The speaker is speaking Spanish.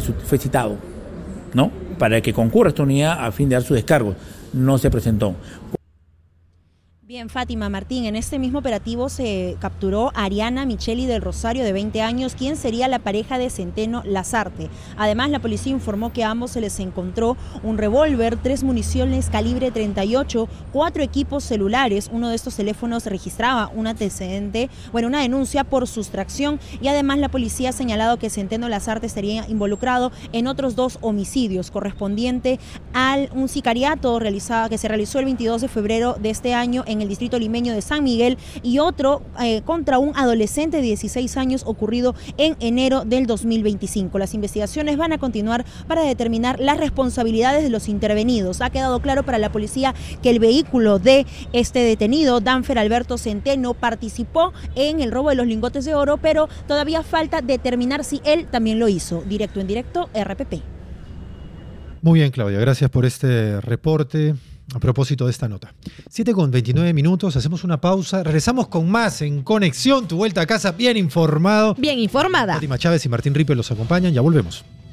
fue citado, ¿no?, para que concurra esta unidad a fin de dar su descargo. No se presentó. Bien, Fátima Martín, en este mismo operativo se capturó a Ariana Micheli del Rosario, de 20 años, quien sería la pareja de Centeno Lazarte. Además, la policía informó que a ambos se les encontró un revólver, 3 municiones calibre 38, 4 equipos celulares. Uno de estos teléfonos registraba un antecedente, una denuncia por sustracción, y además la policía ha señalado que Centeno Lazarte estaría involucrado en otros 2 homicidios, correspondiente a un sicariato que se realizó el 22 de febrero de este año en el distrito limeño de San Miguel, y otro contra un adolescente de 16 años ocurrido en enero del 2025. Las investigaciones van a continuar para determinar las responsabilidades de los intervenidos. Ha quedado claro para la policía que el vehículo de este detenido, Danfer Alberto Centeno, participó en el robo de los lingotes de oro, pero todavía falta determinar si él también lo hizo. Directo en directo, RPP. Muy bien, Claudia, gracias por este reporte. A propósito de esta nota. 7:29, hacemos una pausa. Regresamos con más en Conexión, tu vuelta a casa bien informado. Bien informada. Fátima Chávez y Martín Ripe los acompañan, ya volvemos.